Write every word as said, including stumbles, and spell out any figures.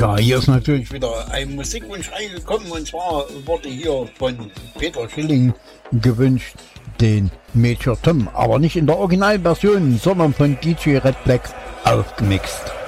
Tja, hier ist natürlich wieder ein Musikwunsch reingekommen und zwar wurde hier von Peter Schilling gewünscht, den Major Tom, aber nicht in der Originalversion, sondern von D J Red Black aufgemixt.